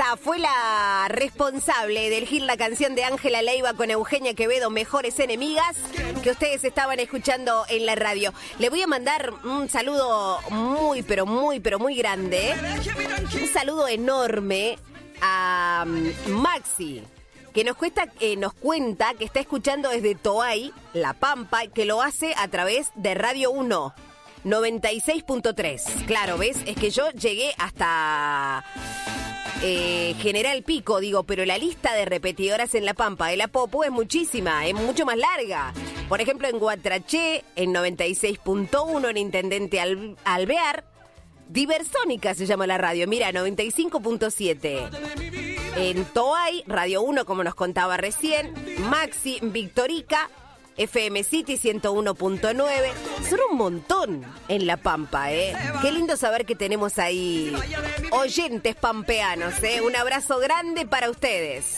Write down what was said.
ella fue la responsable de elegir la canción de Ángela Leiva con Eugenia Quevedo, Mejores Enemigas, que ustedes estaban escuchando en la radio. Le voy a mandar un saludo muy, pero muy grande. Un saludo enorme a Maxi, que nos cuenta que está escuchando desde Toay, La Pampa, que lo hace a través de Radio 1, 96.3. Claro, ¿ves? Es que yo llegué hasta General Pico, pero la lista de repetidoras en La Pampa de la Popu es muchísima, es mucho más larga. Por ejemplo, en Guatraché, en 96.1, en Intendente Alvear, Diversónica se llama la radio, mira, 95.7. En Toay, Radio 1, como nos contaba recién, Maxi, Victorica, FM City 101.9. Son un montón en La Pampa, ¿eh? Qué lindo saber que tenemos ahí oyentes pampeanos, ¿eh? Un abrazo grande para ustedes.